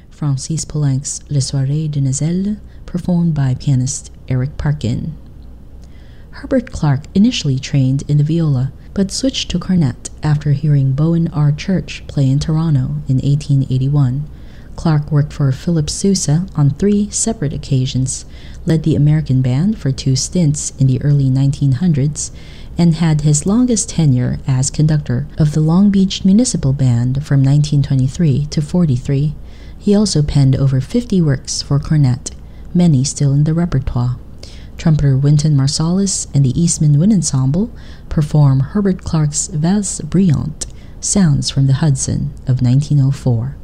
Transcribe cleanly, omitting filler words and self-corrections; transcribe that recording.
Francis Poulenc's Les Soirées de Nazelle, performed by pianist Eric Parkin. Herbert Clark initially trained in the viola, but switched to cornet after hearing Bowen R. Church play in Toronto in 1881. Clark worked for Philip Sousa on 3 separate occasions, led the American Band for 2 stints in the early 1900s, and had his longest tenure as conductor of the Long Beach Municipal Band from 1923 to 43. He also penned over 50 works for cornet, many still in the repertoire. Trumpeter Wynton Marsalis and the Eastman Wind Ensemble perform Herbert Clark's Valse Brillante, Sounds from the Hudson of 1904.